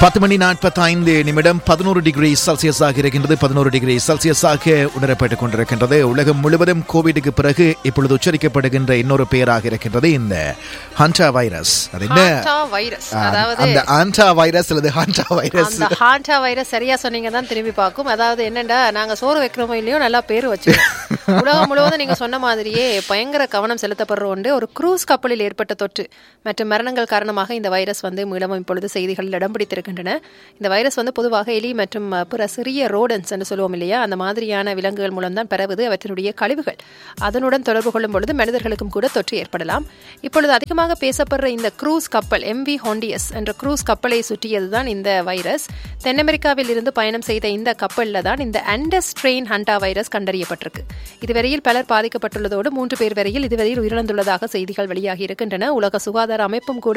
10:45 11 degree செல்சியஸாக இருக்கின்றது. 11 degree செல்சியஸாக உணரப்பட்டுக் கொண்டிருக்கின்றது. உலகம் முழுவதும் கோவிடுக்கு பிறகு இப்பொழுது உச்சரிக்கப்படுகின்ற இன்னொரு பெயராக இருக்கின்றது இந்த ஹாண்டா வைரஸ். அது என்ன? அந்த ஹாண்டா வைரஸ் அல்லது ஹாண்டா வைரஸ். அந்த ஹாண்டா வைரஸ் சரியா சொன்னீங்க தான் திரும்பி பார்க்கும். அதாவது என்னண்டா, நாங்க சோறு வைக்கிறோமோ இல்லையோ நல்லா பேர் வச்சிருக்கோம். உலகம் முழுவதும் நீங்க சொன்ன மாதிரியே பயங்கர கவனம் செலுத்தப்படுற ஒன்று ஒரு குரூஸ் கப்பலில் ஏற்பட்ட தொற்று மற்றும் மரணங்கள் காரணமாக இந்த வைரஸ் மீளமும் இப்பொழுது செய்திகளில் இடம் பிடித்திருக்கின்றன. இந்த வைரஸ் பொதுவாக எலி மற்றும் பிற சிறிய ரோடன்ஸ் என்று சொல்லுவோம் இல்லையா, அந்த மாதிரியான விலங்குகள் மூலம் தான் பரவுது. அவற்றினுடைய கழிவுகள் அதனுடன் தொடர்பு கொள்ளும் பொழுது மனிதர்களுக்கும் கூட தொற்று ஏற்படலாம். இப்பொழுது அதிகமாக பேசப்படுற இந்த குரூஸ் கப்பல் MV ஹோண்டியஸ் என்ற குரூஸ் கப்பலை சுற்றியதுதான் இந்த வைரஸ். தென் அமெரிக்காவில் இருந்து பயணம் செய்த இந்த கப்பலில் தான் இந்த ஆண்டஸ் ஸ்ட்ரெயின் ஹண்டா வைரஸ் கண்டறியப்பட்டிருக்கு. இதுவரையில் பலர் பாதிக்கப்பட்டுள்ளதோடு 3 பேர் வரையில் இதுவரையில் உயிரிழந்துள்ளதாக செய்திகள் வெளியாகி இருக்கின்றன. உலக சுகாதார அமைப்பும் கூட